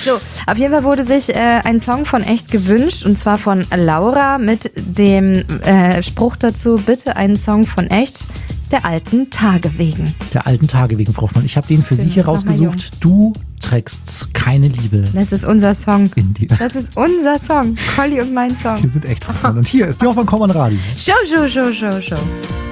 So, auf jeden Fall wurde sich ein Song von Echt gewünscht, und zwar von Laura mit dem Spruch dazu: Bitte einen Song von Echt, der alten Tage wegen. Der alten Tage wegen, Frau Hoffmann. Ich habe den für Sie hier rausgesucht. Du trägst keine Liebe. Das ist unser Song. In dir. Das ist unser Song. Colli und mein Song. Wir sind echt Frau Hoffmann. Und hier ist die Hoffmann-Kommmann Radio. Show.